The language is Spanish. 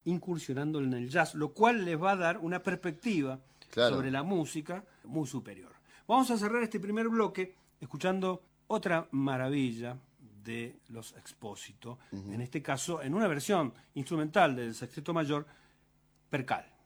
incursionando en el jazz, lo cual les va a dar una perspectiva sobre la música muy superior. Vamos a cerrar este primer bloque escuchando otra maravilla de los Expósito, en este caso en una versión instrumental del Sexteto Mayor, Percal.